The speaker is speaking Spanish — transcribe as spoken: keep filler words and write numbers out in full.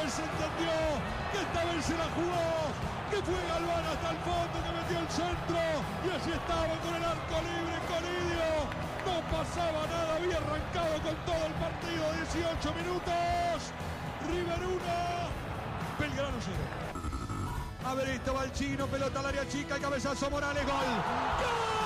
vez se entendió, que esta vez se la jugó, que fue Galván hasta el fondo, que metió el centro y allí estaba con el arco libre Colidio. No pasaba nada, había arrancado con todo el partido, dieciocho minutos. River uno, Belgrano cero. A ver, esto va el chino, pelota al área chica, el cabezazo Morales, gol. ¡Gol!